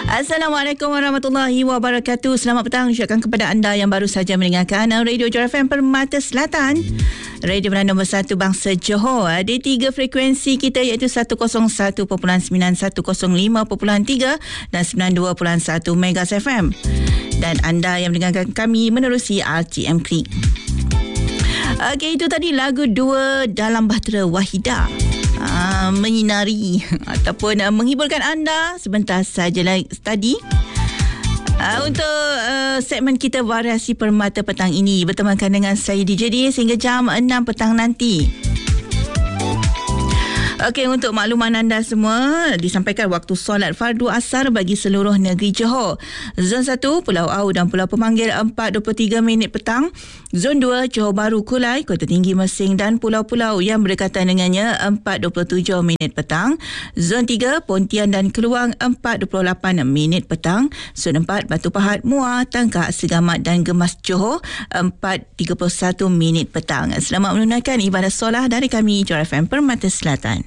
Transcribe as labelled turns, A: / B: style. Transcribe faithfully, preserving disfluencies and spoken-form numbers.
A: Assalamualaikum warahmatullahi wabarakatuh. Selamat petang ucapkan kepada anda yang baru saja mendengarkan Radio Johor F M Permata Selatan, radio beranda nombor satu bangsa Johor. Ada tiga frekuensi kita iaitu seratus satu perpuluhan sembilan, seratus lima perpuluhan tiga dan sembilan puluh dua perpuluhan satu Megas F M. Dan anda yang mendengarkan kami menerusi R T M Klik. Okey, itu tadi lagu Dua Dalam Bahtera Wahidah. Uh, menyinari ataupun uh, menghiburkan anda sebentar saja lagi tadi uh, untuk uh, segmen kita Variasi Permata petang ini bertemankan dengan saya D J D sehingga jam enam petang nanti. Okey, untuk makluman anda semua, disampaikan waktu solat fardu asar bagi seluruh negeri Johor. Zon satu, Pulau Au dan Pulau Pemanggil empat dua puluh tiga minit petang. Zon dua, Johor Bahru Kulai, Kota Tinggi Mersing dan pulau-pulau yang berdekatan dengannya empat dua puluh tujuh minit petang. Zon tiga, Pontian dan Keluang empat dua puluh lapan minit petang. Zon empat, Batu Pahat, Muar, Tangkak, Segamat dan Gemas Johor empat tiga puluh satu minit petang. Selamat menunaikan ibadah solat dari kami Johor F M Permata Selatan.